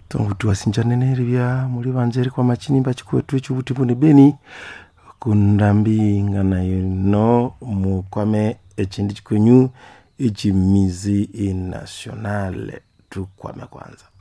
Tongutu wasinjaneneri bya muri banjeri kwa machinimba chikwetu chubutibune Beni kundambi ngana yino mukwame echindi chikwenyu ichimizi nationale tukwame kwanza.